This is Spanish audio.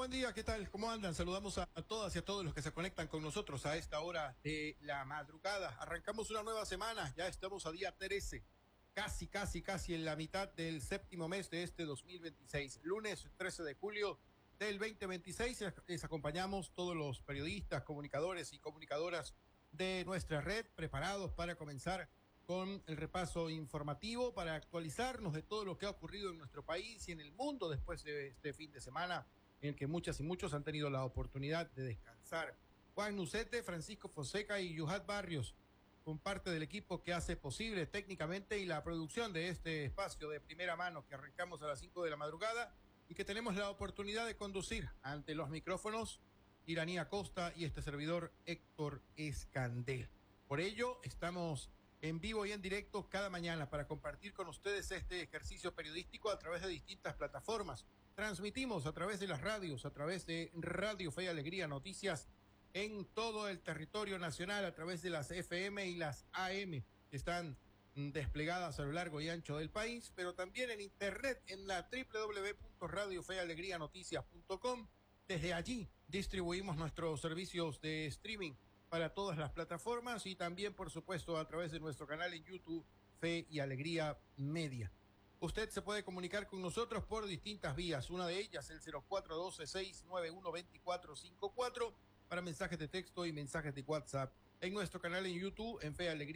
buen día, ¿qué tal? ¿Cómo andan? Saludamos a todas y a todos los que se conectan con nosotros a esta hora de la madrugada. Arrancamos una nueva semana, ya estamos a día 13, casi en la mitad del séptimo mes de este 2026. Lunes 13 de julio del 2026, les acompañamos todos los periodistas, comunicadores y comunicadoras de nuestra red, preparados para comenzar con el repaso informativo, para actualizarnos de todo lo que ha ocurrido en nuestro país y en el mundo después de este fin de semana en el que muchas y muchos han tenido la oportunidad de descansar. Juan Nucete, Francisco Fonseca y Yuhat Barrios, con parte del equipo que hace posible técnicamente y la producción de este espacio de primera mano que arrancamos a las 5 de la madrugada y que tenemos la oportunidad de conducir ante los micrófonos Iranía Costa y este servidor Héctor Escandel. Por ello, estamos en vivo y en directo cada mañana para compartir con ustedes este ejercicio periodístico a través de distintas plataformas. Transmitimos a través de las radios, a través de Radio Fe y Alegría Noticias en todo el territorio nacional, a través de las FM y las AM que están desplegadas a lo largo y ancho del país, pero también en internet en la www.radiofealegrianoticias.com. Desde allí distribuimos nuestros servicios de streaming para todas las plataformas y también, por supuesto, a través de nuestro canal en YouTube, Fe y Alegría Media. Usted se puede comunicar con nosotros por distintas vías. Una de ellas, el 0412-691-2454, para mensajes de texto y mensajes de WhatsApp. En nuestro canal en YouTube, en Fe Alegría